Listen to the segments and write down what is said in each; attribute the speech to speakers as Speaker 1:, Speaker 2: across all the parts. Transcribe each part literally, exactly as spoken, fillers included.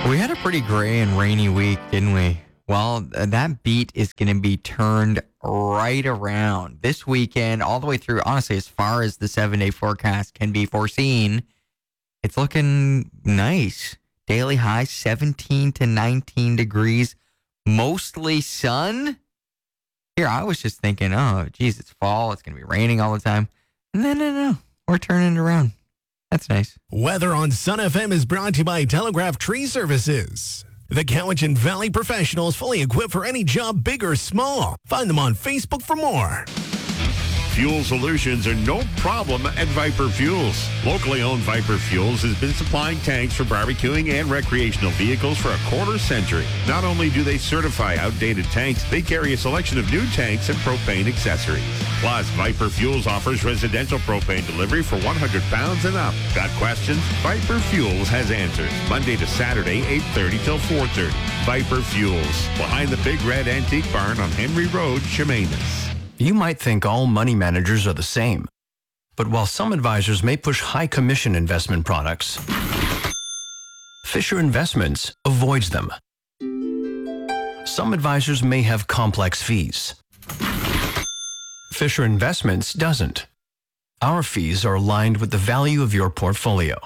Speaker 1: We had a pretty gray and rainy week, didn't we? Well, that beat is going to be turned right around this weekend, all the way through, honestly, as far as the seven-day forecast can be foreseen. It's looking nice. Daily high seventeen to nineteen degrees, mostly sun. Here, I was just thinking, oh, geez, it's fall. It's going to be raining all the time. No, no, no. We're turning it around. That's nice.
Speaker 2: Weather on Sun F M is brought to you by Telegraph Tree Services. The Cowichan Valley professionals fully equipped for any job, big or small. Find them on Facebook for more.
Speaker 3: Fuel solutions are no problem at Viper Fuels. Locally owned Viper Fuels has been supplying tanks for barbecuing and recreational vehicles for a quarter century. Not only do they certify outdated tanks, they carry a selection of new tanks and propane accessories. Plus, Viper Fuels offers residential propane delivery for one hundred pounds and up. Got questions? Viper Fuels has answers. Monday to Saturday, eight thirty till four thirty. Viper Fuels, behind the Big Red Antique Barn on Henry Road, Chemainus.
Speaker 4: You might think all money managers are the same. But while some advisors may push high commission investment products, Fisher Investments avoids them. Some advisors may have complex fees. Fisher Investments doesn't. Our fees are aligned with the value of your portfolio.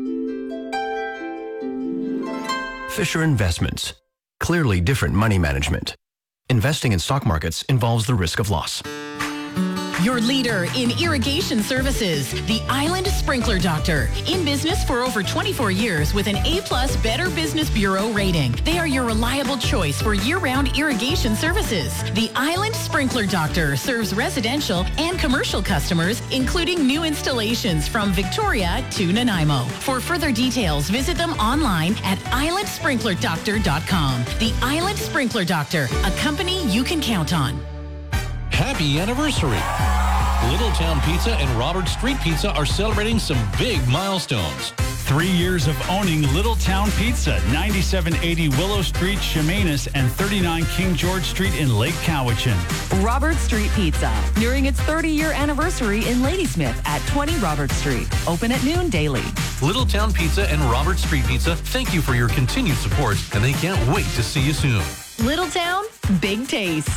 Speaker 4: Fisher Investments. Clearly different money management. Investing in stock markets involves the risk of loss.
Speaker 5: Your leader in irrigation services, the Island Sprinkler Doctor. In business for over twenty-four years with an A-plus Better Business Bureau rating. They are your reliable choice for year-round irrigation services. The Island Sprinkler Doctor serves residential and commercial customers, including new installations from Victoria to Nanaimo. For further details, visit them online at island sprinkler doctor dot com. The Island Sprinkler Doctor, a company you can count on.
Speaker 6: Happy anniversary! Littletown Pizza and Robert Street Pizza are celebrating some big milestones.
Speaker 7: Three years of owning Littletown Pizza, ninety-seven eighty Willow Street, Chemainus, and thirty-nine King George Street in Lake Cowichan.
Speaker 8: Robert Street Pizza, nearing its thirty-year anniversary in Ladysmith at twenty Robert Street. Open at noon daily.
Speaker 6: Littletown Pizza and Robert Street Pizza thank you for your continued support, and they can't wait to see you soon.
Speaker 8: Littletown, big taste.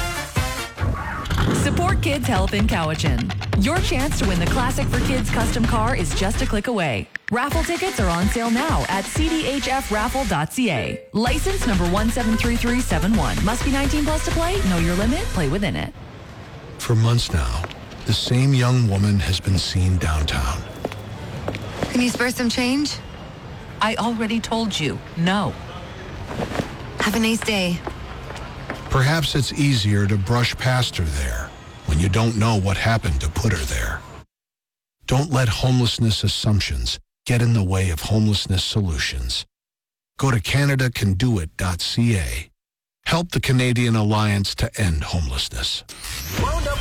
Speaker 8: Support Kids Health in Cowichan. Your chance to win the Classic for Kids custom car is just a click away. Raffle tickets are on sale now at c d h f raffle dot c a. License number one seven three three seven one. Must be nineteen plus to play. Know your limit. Play within it.
Speaker 9: For months now, the same young woman has been seen downtown.
Speaker 10: Can you spare some change?
Speaker 8: I already told you, no.
Speaker 10: Have a nice day.
Speaker 9: Perhaps it's easier to brush past her there when you don't know what happened to put her there. Don't let homelessness assumptions get in the way of homelessness solutions. Go to canada can do it dot c a. Help the Canadian Alliance to End Homelessness.
Speaker 2: Wound up